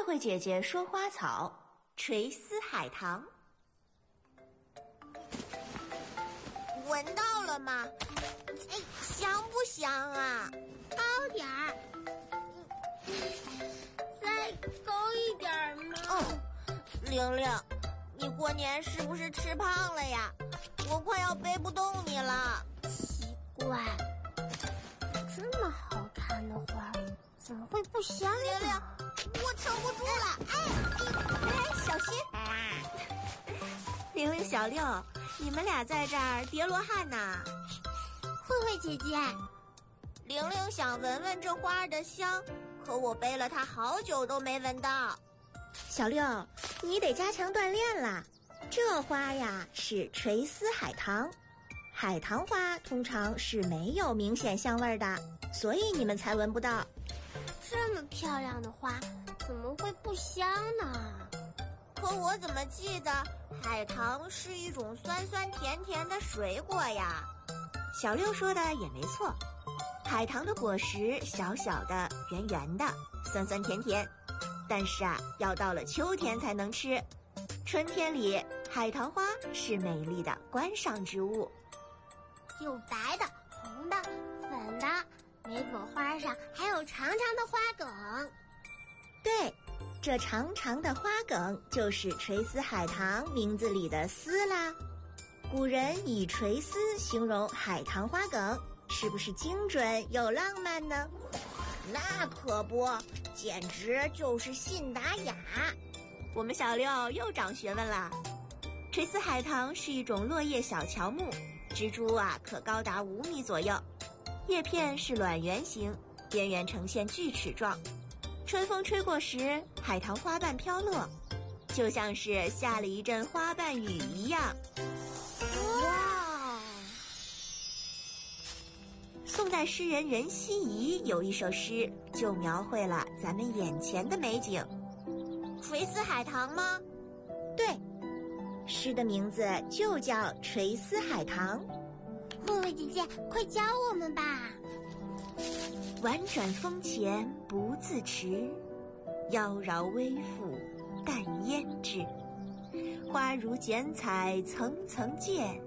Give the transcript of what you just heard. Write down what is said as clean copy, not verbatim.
慧姐姐说花草，垂丝海棠。 闻到了吗？哎，香不香啊？ 高点儿，再高一点吗？ 玲玲，你过年是不是吃胖了呀？我快要背不动你了。 奇怪，这么好看的花，怎么会不香呢？ 玲玲，我撑不住了！哎，小心！ 玲玲、小六，你们俩在这儿叠罗汉呢。 慧慧姐姐， 玲玲想闻闻这花的香，可我背了它好久都没闻到。 小六，你得加强锻炼啦。这花呀是垂丝海棠，海棠花通常是没有明显香味的，所以你们才闻不到。 这么漂亮的花，怎么会不香呢？ 可我怎么记得海棠是一种酸酸甜甜的水果呀？ 小六说的也没错，海棠的果实小小的、圆圆的，酸酸甜甜。但是要到了秋天才能吃。春天里，海棠花是美丽的观赏植物， 有白的、红的、粉的，每朵花上还有长长的花梗。 对，这长长的花梗就是垂丝海棠名字里的丝啦。古人以垂丝形容海棠花梗，是不是精准又浪漫呢？ 那可不，简直就是信达雅。 我们小六又长学问了。垂丝海棠是一种落叶小乔木，植株可高达5米左右，叶片是卵圆形，边缘呈现锯齿状。春风吹过时，海棠花瓣飘落，就像是下了一阵花瓣雨一样。 哇！ 宋代诗人任羲仪有一首诗，就描绘了咱们眼前的美景。 垂丝海棠吗？ 对，诗的名字就叫垂丝海棠。 慧慧姐姐，快教我们吧。 婉转风前不自持，妖娆微复淡胭脂。花如剪彩层层见，